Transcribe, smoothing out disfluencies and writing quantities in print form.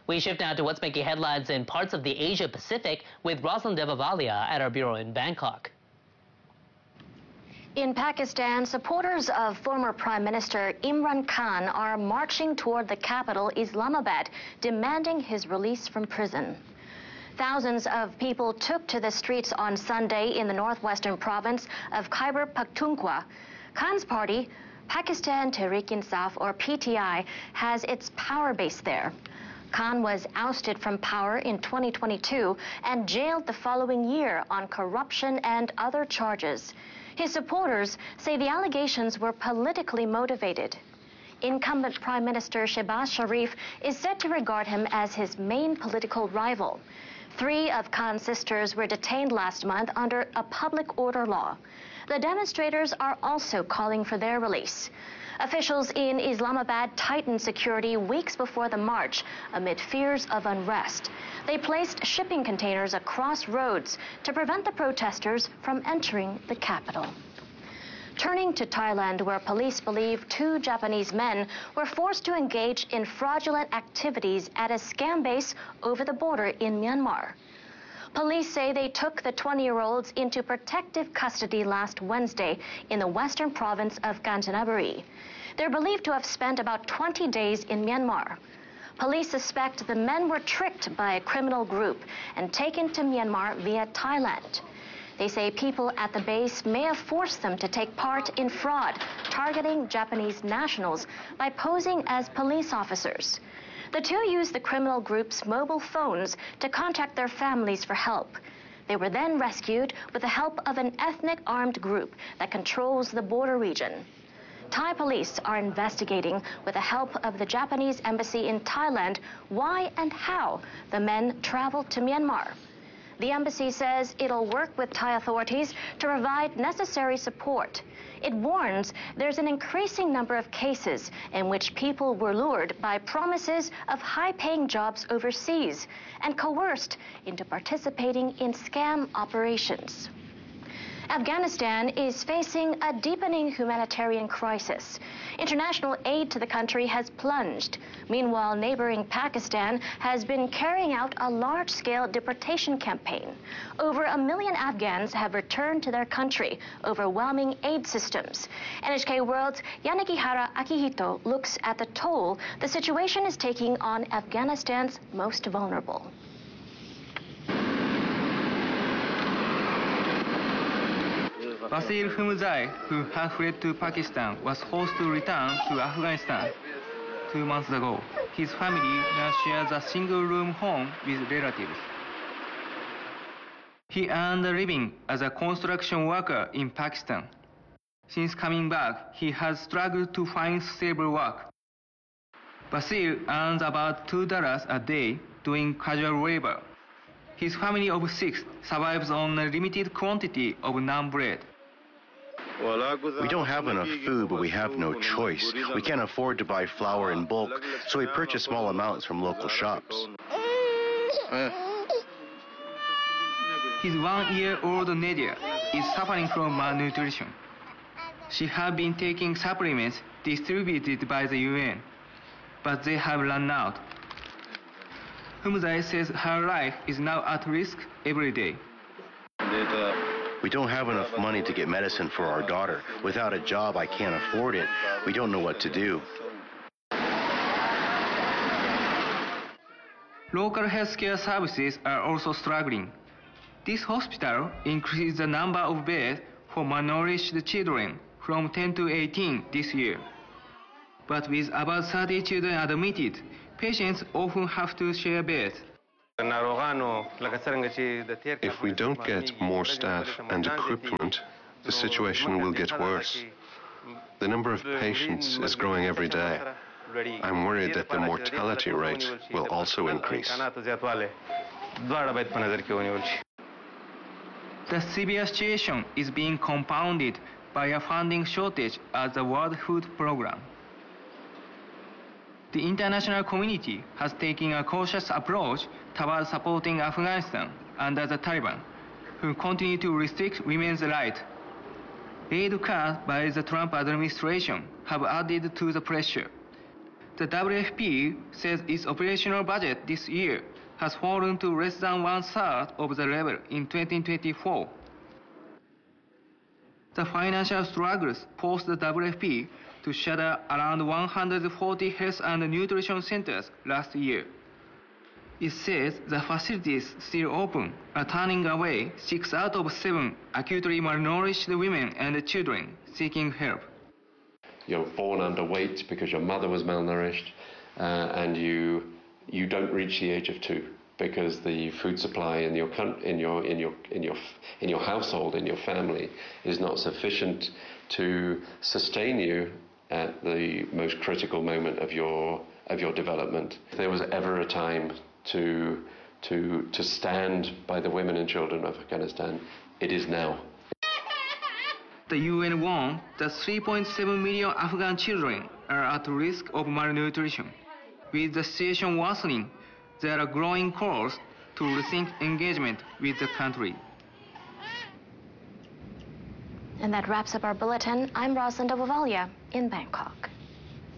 We shift now to what's making headlines in parts of the Asia-Pacific with Rosalind Devavalia at our bureau in Bangkok. In Pakistan, supporters of former Prime Minister Imran Khan are marching toward the capital, Islamabad, demanding his release from prison. Thousands of people took to the streets on Sunday in the northwestern province of Khyber Pakhtunkhwa. Khan's party, Pakistan Tehreek-e-Insaf, or PTI, has its power base there. Khan was ousted from power in 2022 and jailed the following year on corruption and other charges. His supporters say the allegations were politically motivated. Incumbent Prime Minister Shehbaz Sharif is said to regard him as his main political rival. 3 of Khan's sisters were detained last month under a public order law. The demonstrators are also calling for their release. Officials in Islamabad tightened security weeks before the march amid fears of unrest. They placed shipping containers across roads to prevent the protesters from entering the capital. Turning to Thailand, where police believe 2 Japanese men were forced to engage in fraudulent activities at a scam base over the border in Myanmar. Police say they took the 20-year-olds into protective custody last Wednesday in the western province of Kanchanaburi. They're believed to have spent about 20 days in Myanmar. Police suspect the men were tricked by a criminal group and taken to Myanmar via Thailand. They say people at the base may have forced them to take part in fraud, targeting Japanese nationals by posing as police officers. The 2 used the criminal group's mobile phones to contact their families for help. They were then rescued with the help of an ethnic armed group that controls the border region. Thai police are investigating, with the help of the Japanese embassy in Thailand, why and how the men traveled to Myanmar. The embassy says it'll work with Thai authorities to provide necessary support. It warns there's an increasing number of cases in which people were lured by promises of high-paying jobs overseas and coerced into participating in scam operations. Afghanistan is facing a deepening humanitarian crisis. International aid to the country has plunged. Meanwhile, neighboring Pakistan has been carrying out a large-scale deportation campaign. Over 1 million Afghans have returned to their country, overwhelming aid systems. NHK World's Yanagihara Akihito looks at the toll the situation is taking on Afghanistan's most vulnerable. Basil Humzai, who had fled to Pakistan, was forced to return to Afghanistan 2 months ago. His family now shares a single-room home with relatives. He earned a living as a construction worker in Pakistan. Since coming back, he has struggled to find stable work. Basil earns about $2 a day doing casual labor. His family of 6 survives on a limited quantity of naan bread. We don't have enough food, but we have no choice. We can't afford to buy flour in bulk, so we purchase small amounts from local shops. His 1-year-old Nadia is suffering from malnutrition. She has been taking supplements distributed by the UN, but they have run out. Humzai says her life is now at risk every day. We don't have enough money to get medicine for our daughter. Without a job, I can't afford it. We don't know what to do. Local healthcare services are also struggling. This hospital increased the number of beds for malnourished children from 10 to 18 this year. But with about 30 children admitted, patients often have to share beds. If we don't get more staff and equipment, the situation will get worse. The number of patients is growing every day. I'm worried that the mortality rate will also increase. The severe situation is being compounded by a funding shortage at the World Food Programme. The international community has taken a cautious approach towards supporting Afghanistan under the Taliban, who continue to restrict women's rights. Aid cuts by the Trump administration have added to the pressure. The WFP says its operational budget this year has fallen to less than one-third of the level in 2024. The financial struggles forced the WFP to shutter around 140 health and nutrition centers last year. It says the facilities still open are turning away 6 out of 7 acutely malnourished women and children seeking help. You're born underweight because your mother was malnourished, and you don't reach the age of 2 because the food supply in your household, in your family, is not sufficient to sustain you at the most critical moment of your development. If there was ever a time to stand by the women and children of Afghanistan, it is now. The UN warned that 3.7 million Afghan children are at risk of malnutrition. With the situation worsening, there are growing calls to rethink engagement with the country. And that wraps up our bulletin. I'm Rosalind Obavalia in Bangkok.